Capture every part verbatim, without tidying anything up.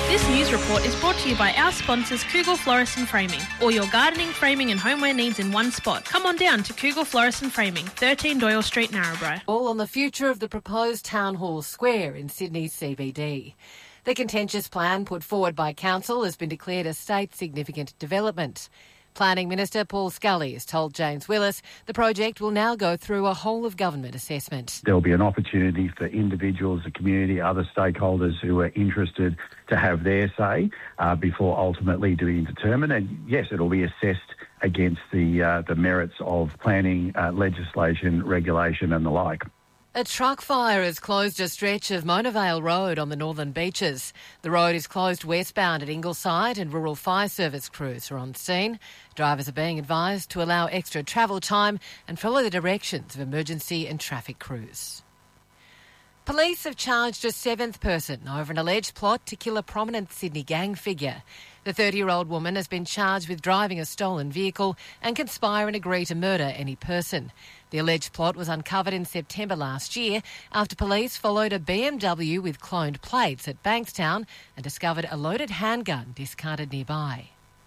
This news report is brought to you by our sponsors Kugel Florist and Framing. All your gardening, framing and homeware needs in one spot. Come on down to Kugel Florist and Framing, thirteen Doyle Street, Narrabri. All on the future of the proposed Town Hall Square in Sydney's C B D. The contentious plan put forward by Council has been declared a state significant development. Planning Minister Paul Scully has told James Willis the project will now go through a whole-of-government assessment. There'll be an opportunity for individuals, the community, other stakeholders who are interested to have their say uh, before ultimately being determined. And yes, it'll be assessed against the uh, the merits of planning, uh, legislation, regulation and the like. A truck fire has closed a stretch of Mona Vale Road on the Northern Beaches. The road is closed westbound at Ingleside and Rural Fire Service crews are on scene. Drivers are being advised to allow extra travel time and follow the directions of emergency and traffic crews. Police have charged a seventh person over an alleged plot to kill a prominent Sydney gang figure. The thirty-year-old woman has been charged with driving a stolen vehicle and conspire and agree to murder any person. The alleged plot was uncovered in September last year after police followed a B M W with cloned plates at Bankstown and discovered a loaded handgun discarded nearby.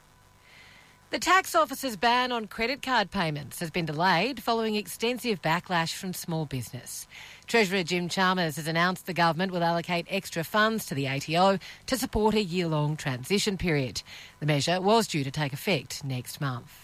The tax office's ban on credit card payments has been delayed following extensive backlash from small business. Treasurer Jim Chalmers has announced the government will allocate extra funds to the A T O to support a year-long transition period. The measure was due to take effect next month.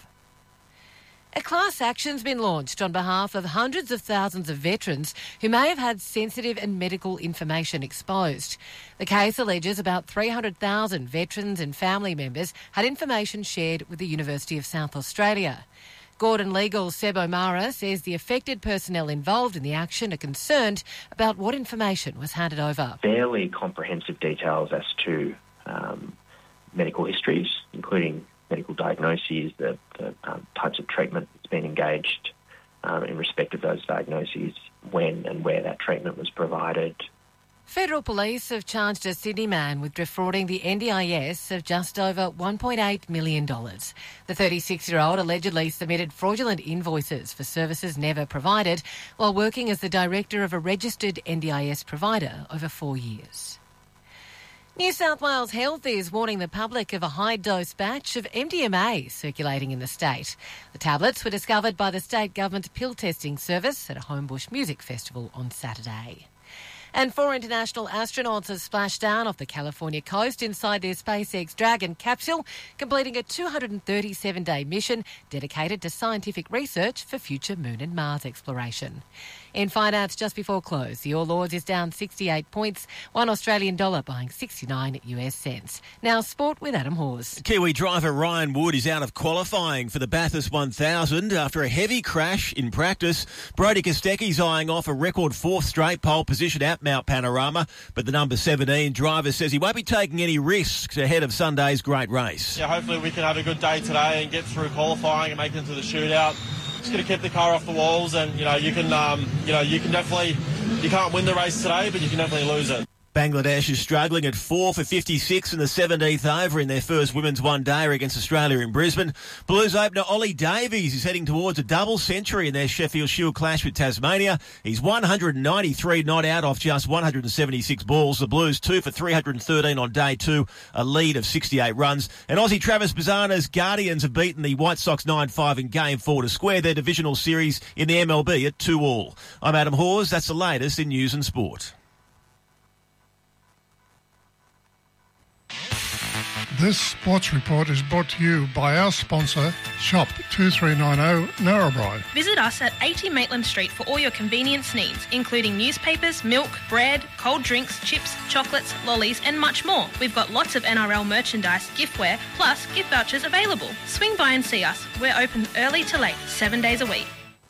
A class action's been launched on behalf of hundreds of thousands of veterans who may have had sensitive and medical information exposed. The case alleges about three hundred thousand veterans and family members had information shared with the University of South Australia. Gordon Legal's Seb O'Mara says the affected personnel involved in the action are concerned about what information was handed over. Fairly comprehensive details as to um, medical histories, including medical diagnoses, the, the um, types of treatment that's been engaged um, in respect of those diagnoses, when and where that treatment was provided. Federal Police have charged a Sydney man with defrauding the N D I S of just over one point eight million dollars. The thirty-six-year-old allegedly submitted fraudulent invoices for services never provided while working as the director of a registered N D I S provider over four years. New South Wales Health is warning the public of a high-dose batch of M D M A circulating in the state. The tablets were discovered by the state government pill testing service at a Homebush music festival on Saturday. And four international astronauts have splashed down off the California coast inside their SpaceX Dragon capsule, completing a two hundred thirty-seven day mission dedicated to scientific research for future Moon and Mars exploration. In finance, just before close, the All Ords is down sixty-eight points, one Australian dollar buying sixty-nine US cents. Now sport with Adam Hawes. Kiwi driver Ryan Wood is out of qualifying for the Bathurst one thousand after a heavy crash in practice. Brodie Kostecki's eyeing off a record fourth straight pole position at Mount Panorama, but the number seventeen driver says he won't be taking any risks ahead of Sunday's great race. Yeah, hopefully we can have a good day today and get through qualifying and make it into the shootout. Just going to keep the car off the walls, and you know you can, um, you know you can definitely, you can't win the race today, but you can definitely lose it. Bangladesh is struggling at four for fifty-six in the seventeenth over in their first women's one-dayer against Australia in Brisbane. Blues opener Ollie Davies is heading towards a double century in their Sheffield Shield clash with Tasmania. He's one hundred ninety-three not out off just one hundred seventy-six balls. The Blues two for three hundred thirteen on day two, a lead of sixty-eight runs. And Aussie Travis Bazzana's Guardians have beaten the White Sox nine five in game four to square their divisional series in the M L B at two all. I'm Adam Hawes. That's the latest in news and sport. This sports report is brought to you by our sponsor, Shop two three nine zero Narrabri. Visit us at eighty Maitland Street for all your convenience needs, including newspapers, milk, bread, cold drinks, chips, chocolates, lollies and much more. We've got lots of N R L merchandise, giftware, plus gift vouchers available. Swing by and see us. We're open early to late, seven days a week.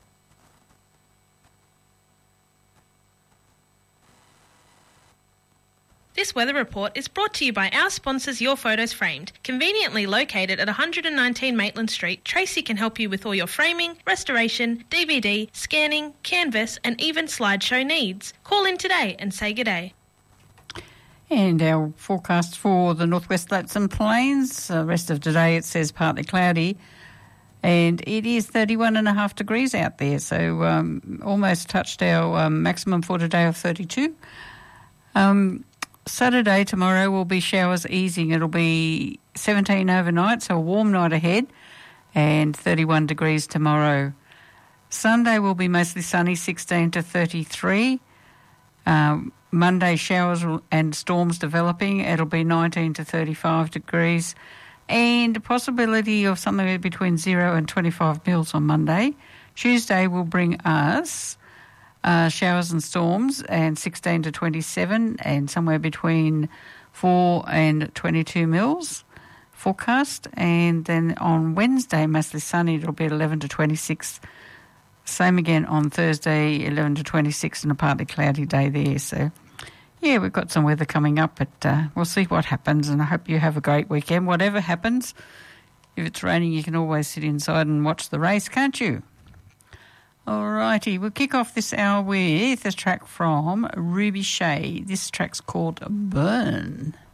This weather report is brought to you by our sponsors Your Photos Framed. Conveniently located at one hundred nineteen Maitland Street, Tracy can help you with all your framing, restoration, D V D, scanning, canvas and even slideshow needs. Call in today and say good day. And our forecast for the Northwest Flats and Plains, the rest of today it says partly cloudy. And it is thirty-one and a half degrees out there, so um, almost touched our um, maximum for today of thirty-two. Um, Saturday, tomorrow, will be showers easing. It'll be seventeen overnight, so a warm night ahead, and thirty-one degrees tomorrow. Sunday will be mostly sunny, sixteen to thirty-three. Um, Monday, showers and storms developing. It'll be nineteen to thirty-five degrees. And a possibility of something between zero and twenty-five mils on Monday. Tuesday will bring us uh, showers and storms and sixteen to twenty-seven, and somewhere between four and twenty-two mils forecast. And then on Wednesday, mostly sunny, it'll be eleven to twenty-six. Same again on Thursday, eleven to twenty-six, and a partly cloudy day there. So, yeah, we've got some weather coming up, but uh, we'll see what happens, and I hope you have a great weekend. Whatever happens, if it's raining, you can always sit inside and watch the race, can't you? All righty, we'll kick off this hour with a track from Ruby Shea. This track's called Burn.